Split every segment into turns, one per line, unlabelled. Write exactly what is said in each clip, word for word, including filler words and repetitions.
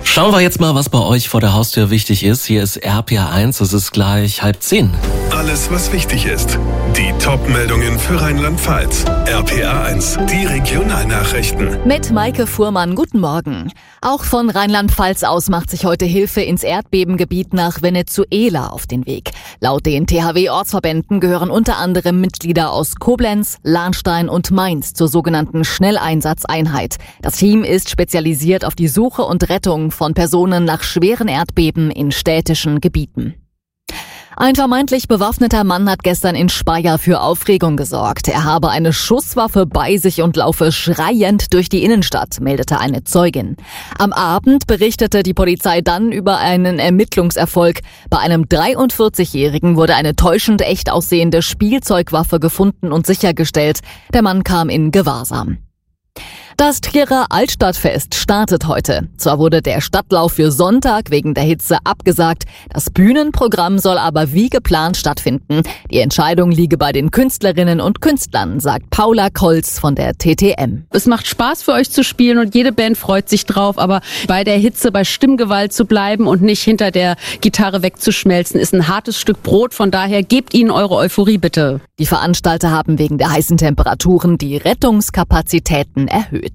Schauen wir jetzt mal, was bei euch vor der Haustür wichtig ist. Hier ist R P R eins, es ist gleich halb zehn.
Alles, was wichtig ist. Die Top-Meldungen für Rheinland-Pfalz. R P R eins, die Regionalnachrichten.
Mit Maike Fuhrmann, guten Morgen. Auch von Rheinland-Pfalz aus macht sich heute Hilfe ins Erdbebengebiet nach Venezuela auf den Weg. Laut den T H W-Ortsverbänden gehören unter anderem Mitglieder aus Koblenz, Lahnstein und Mainz zur sogenannten Schnelleinsatzeinheit. Das Team ist spezialisiert auf die Suche und Rettung von Personen nach schweren Erdbeben in städtischen Gebieten. Ein vermeintlich bewaffneter Mann hat gestern in Speyer für Aufregung gesorgt. Er habe eine Schusswaffe bei sich und laufe schreiend durch die Innenstadt, meldete eine Zeugin. Am Abend berichtete die Polizei dann über einen Ermittlungserfolg. Bei einem dreiundvierzigjährigen wurde eine täuschend echt aussehende Spielzeugwaffe gefunden und sichergestellt. Der Mann kam in Gewahrsam. Das Trierer Altstadtfest startet heute. Zwar wurde der Stadtlauf für Sonntag wegen der Hitze abgesagt, das Bühnenprogramm soll aber wie geplant stattfinden. Die Entscheidung liege bei den Künstlerinnen und Künstlern, sagt Paula Kolz von der T T M.
Es macht Spaß für euch zu spielen und jede Band freut sich drauf, aber bei der Hitze, bei Stimmgewalt zu bleiben und nicht hinter der Gitarre wegzuschmelzen, ist ein hartes Stück Brot. Von daher gebt ihnen eure Euphorie bitte.
Die Veranstalter haben wegen der heißen Temperaturen die Rettungskapazitäten erhöht.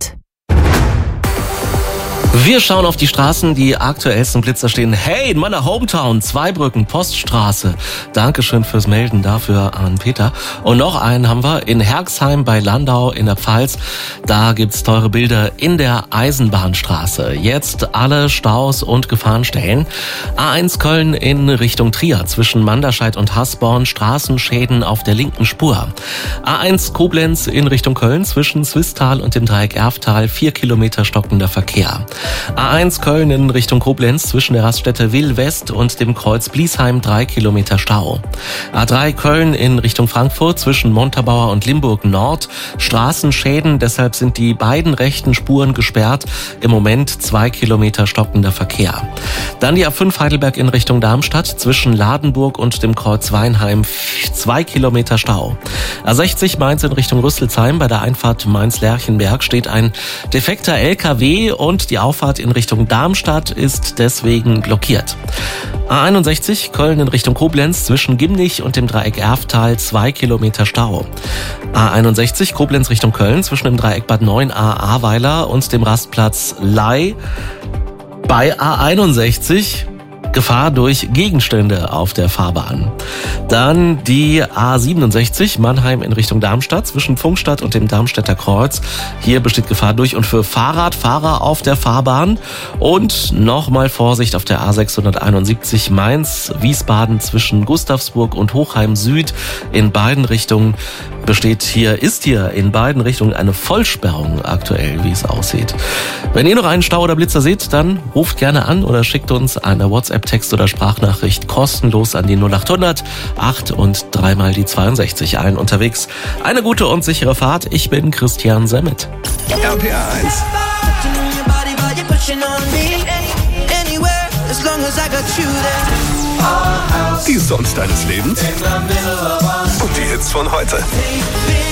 Wir schauen auf die Straßen, die aktuellsten Blitzer stehen. Hey, in meiner Hometown, Zweibrücken, Poststraße. Dankeschön fürs Melden dafür an Peter. Und noch einen haben wir in Herxheim bei Landau in der Pfalz. Da gibt's teure Bilder in der Eisenbahnstraße. Jetzt alle Staus und Gefahrenstellen. A eins Köln in Richtung Trier zwischen Manderscheid und Hasborn. Straßenschäden auf der linken Spur. A eins Koblenz in Richtung Köln zwischen Swisttal und dem Dreieck Erftal. Vier Kilometer stockender Verkehr. A eins Köln in Richtung Koblenz zwischen der Raststätte Will West und dem Kreuz Bliesheim drei Kilometer Stau. A drei Köln in Richtung Frankfurt zwischen Montabaur und Limburg Nord. Straßenschäden, deshalb sind die beiden rechten Spuren gesperrt. Im Moment zwei Kilometer stockender Verkehr. Dann die A fünf Heidelberg in Richtung Darmstadt zwischen Ladenburg und dem Kreuz Weinheim zwei Kilometer Stau. A sechzig Mainz in Richtung Rüsselsheim bei der Einfahrt Mainz-Lerchenberg steht ein defekter L K W und die Auffahrt in Richtung Darmstadt ist deswegen blockiert. A einundsechzig Köln in Richtung Koblenz zwischen Gimnich und dem Dreieck Erftal zwei Kilometer Stau. A einundsechzig Koblenz Richtung Köln zwischen dem Dreieck Bad neun a Ahrweiler und dem Rastplatz Ley. Bei A einundsechzig Gefahr durch Gegenstände auf der Fahrbahn. Dann die A siebenundsechzig Mannheim in Richtung Darmstadt zwischen Pfungstadt und dem Darmstädter Kreuz. Hier besteht Gefahr durch und für Fahrradfahrer auf der Fahrbahn. Und nochmal Vorsicht auf der A sechshunderteinundsiebzig Mainz-Wiesbaden zwischen Gustavsburg und Hochheim Süd. In beiden Richtungen besteht hier, ist hier in beiden Richtungen eine Vollsperrung aktuell, wie es aussieht. Wenn ihr noch einen Stau oder Blitzer seht, dann ruft gerne an oder schickt uns eine WhatsApp-Text oder Sprachnachricht kostenlos an die null achthundert acht und dreimal die zweiundsechzig ein. Unterwegs eine gute und sichere Fahrt. Ich bin Christian Semmet.
R P R eins. Die Songs deines Lebens und die Hits von heute.